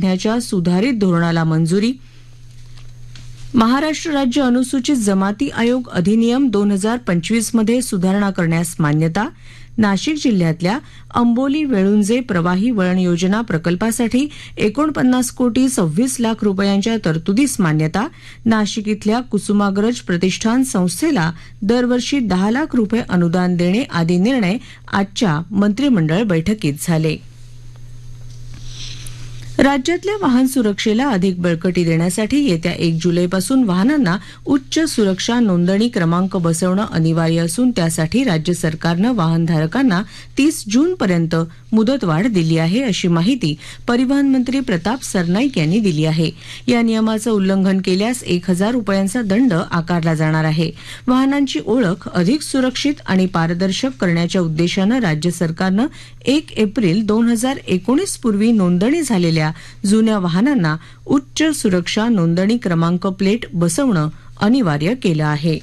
काढण्याच्या सुधारित धोरणाला मंजुरी. महाराष्ट्र राज्य अनुसूचित जमाती आयोग अधिनियम 2025 मध्ये सुधारणा करण्यास मान्यता. नाशिक जिल्ह्यातल्या अंबोली वेळुंजे प्रवाही वळण योजना प्रकल्पासाठी 49 कोटी 26 लाख रुपयांच्या तरतुदीस मान्यता. नाशिक इथल्या कुसुमाग्रज प्रतिष्ठान संस्थेला दरवर्षी 10 लाख रुपये अनुदान देणे आदी निर्णय आजच्या मंत्रिमंडळ बैठकीत झाले. राज्यातल्या वाहन सुरक्षेला अधिक बळकटी देण्यासाठी येत्या 1 जुलैपासून वाहनांना उच्च सुरक्षा नोंदणी क्रमांक बसवणं अनिवार्य असून त्यासाठी राज्य सरकारनं वाहनधारकांना 30 जूनपर्यंत मुदतवाढ दिली आहे, अशी माहिती परिवहन मंत्री प्रताप सरनाईक यांनी दिली आहे. या नियमाचं उल्लंघन केल्यास 1000 रुपयांचा दंड आकारला जाणार आहे. वाहनांची ओळख अधिक सुरक्षित आणि पारदर्शक करण्याच्या उद्देशानं राज्य सरकारनं 1 एप्रिल 2019 पूर्वी नोंदणी झालेल्या जुन्या वाहनांना उच्च सुरक्षा नोंदणी क्रमांक प्लेट बसवणं अनिवार्य केलं आहे.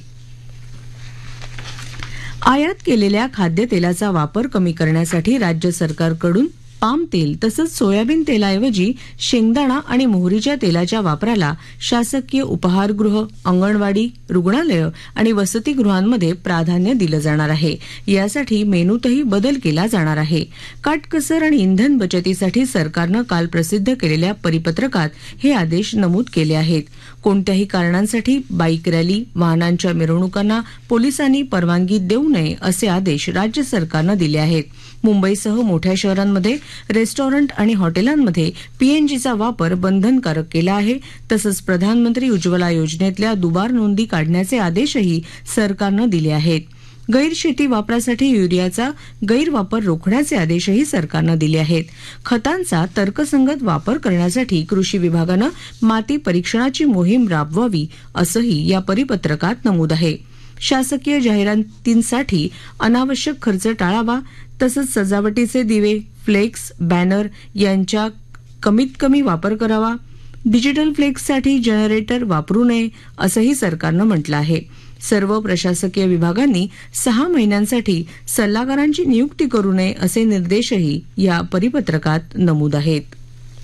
आयात केलेल्या खाद्यतेलाचा वापर कमी करण्यासाठी राज्य सरकारकडून पाम तेल तसंच सोयाबीन तेलाऐवजी शेंगदाणा आणि मोहरीच्या तेलाच्या वापराला शासकीय उपहारगृह, अंगणवाडी, रुग्णालयं आणि वसतिगृहांमध्ये प्राधान्य दिलं जाणार आहे. यासाठी मेनूतही बदल केला जाणार आहे. काटकसर आणि इंधन बचतीसाठी सरकारनं काल प्रसिद्ध केलेल्या परिपत्रकात हे आदेश नमूद केले आहेत. कोणत्याही कारणांसाठी बाईक रॅली, वाहनांच्या मिरवणुकांना पोलिसांनी परवानगी देऊ नये असे आदेश राज्य सरकारनं दिले आहेत. मुंबईसह मोठ्या शहरांमध्ये रेस्टॉरंट आणि हॉटेलांमध्ये पीएनजीचा वापर बंधनकारक केला आहे. तसंच प्रधानमंत्री उज्ज्वला योजनेतल्या दुबार नोंदी काढण्याचे आदेशही सरकारनं दिले आहेत. गैरशेती वापरासाठी युरियाचा गैरवापर रोखण्याचे आदेशही सरकारनं दिले आहेत. खतांचा तर्कसंगत वापर करण्यासाठी कृषी विभागानं माती परीक्षणाची मोहीम राबवावी असंही या परिपत्रकात नमूद आहे. शासकीय जाहिरातींसाठी अनावश्यक खर्च टाळावा. तसंच सजावटीचे दिवे, फ्लेक्स, बॅनर यांचा कमीत कमी वापर करावा. डिजिटल फ्लेक्ससाठी जनरेटर वापरू नये असंही सरकारनं म्हटलं आहे. सर्व प्रशासकीय विभागांनी 6 महिन्यांसाठी सल्लागारांची नियुक्ती करू नये असे निर्देशही या परिपत्रकात नमूद आहेत.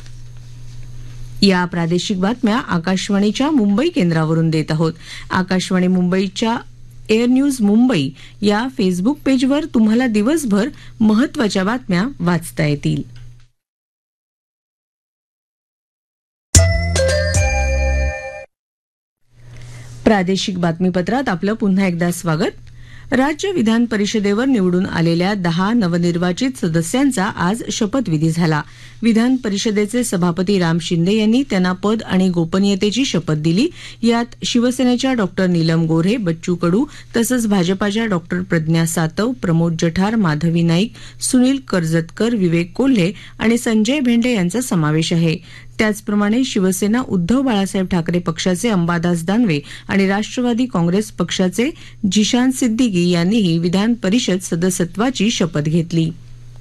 या प्रादेशिक बातम्या आकाशवाणीच्या मुंबई केंद्रावरून देत आहोत. आकाशवाणी मुंबईच्या एअर न्यूज मुंबई या फेसबुक पेजवर तुम्हाला दिवसभर महत्त्वाच्या बातम्या वाचता येतील. प्रादेशिक बातमीपत्रात आपलं पुन्हा एकदा स्वागत. राज्य विधान परिषदेवर निवडून आलेल्या 10 नवनिर्वाचित सदस्यांचा आज शपथविधी झाला. विधान परिषदेचे सभापती राम शिंदे यांनी त्यांना पद आणि गोपनीयतेची शपथ दिली. यात शिवसेनेच्या डॉ. नीलम गोऱ्हे, बच्चू कडू तसंच भाजपाच्या डॉ. प्रज्ञा सातव, प्रमोद जठार, माधवी नाईक, सुनील कर्जतकर, विवेक कोल्हे आणि संजय भेंडे यांचा समावेश आहे. त्याचप्रमाणे शिवसेना उद्धव बाळासाहेब ठाकरे पक्षाचे अंबादास दानवे आणि राष्ट्रवादी काँग्रेस पक्षाचे जिशान सिद्दीकी यांनीही विधान परिषद सदस्यत्वाची शपथ घेतली.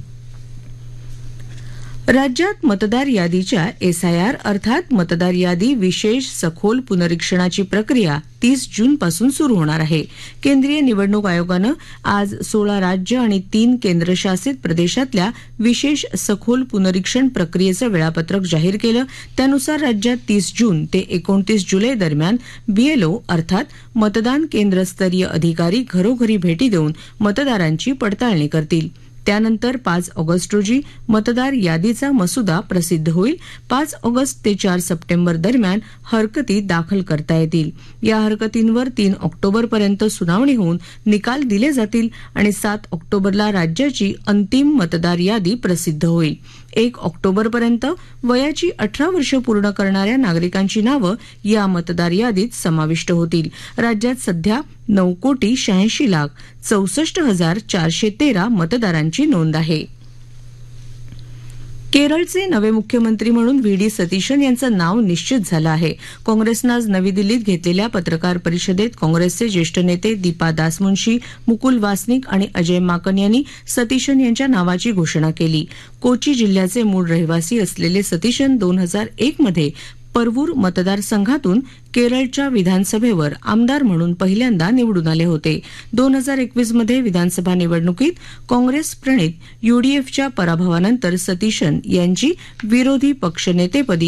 राज्यात मतदार यादीच्या एसआयआर अर्थात मतदार यादी विशेष सखोल पुनरीक्षणाची प्रक्रिया 30 जूनपासून सुरू होणार आहे. केंद्रीय निवडणूक आयोगानं आज 16 राज्य आणि 3 केंद्रशासित प्रदेशातल्या विशेष सखोल पुनरीक्षण प्रक्रियेचं वेळापत्रक जाहीर केलं. त्यानुसार राज्यात 30 जून ते 29 जुलै दरम्यान बीएलओ अर्थात मतदान केंद्रस्तरीय अधिकारी घरोघरी भेटी देऊन मतदारांची पडताळणी करतील. त्यानंतर 5 ऑगस्ट रोजी मतदार यादीचा मसुदा प्रसिद्ध होईल. 5 ऑगस्ट ते 4 सप्टेंबर दरम्यान हरकती दाखल करता येतील. या हरकतींवर 3 ऑक्टोबरपर्यंत सुनावणी होऊन निकाल दिले जातील आणि 7 ऑक्टोबरला राज्याची अंतिम मतदार यादी प्रसिद्ध होईल. 1 ऑक्टोबरपर्यंत वयाची 18 वर्ष पूर्ण करणाऱ्या नागरिकांची नावं या मतदार यादीत समाविष्ट होतील. राज्यात सध्या 9,86,64,413 मतदारांची नोंद आहे. केरळचे नवे मुख्यमंत्री म्हणून व्ही.डी. सतीशन यांचं नाव निश्चित झालं आहे. काँग्रेसनं आज नवी दिल्लीत घेतलेल्या पत्रकार परिषदेत काँग्रेसचे ज्येष्ठ नेते दीपा दासमुन्शी, मुकुल वासनिक आणि अजय माकन यांनी सतीशन यांच्या नावाची घोषणा केली. कोची जिल्ह्याचे मूळ रहिवासी असलेले सतीशन 2001 मध्ये परवूर मतदारसंघातून केरळच्या विधानसभेवर आमदार म्हणून पहिल्यांदा निवडून आले होते. 2021 मध्ये विधानसभा निवडणुकीत काँग्रेस प्रणित यूडीएफच्या पराभवानंतर सतीशन यांची विरोधी पक्षनेतेपदी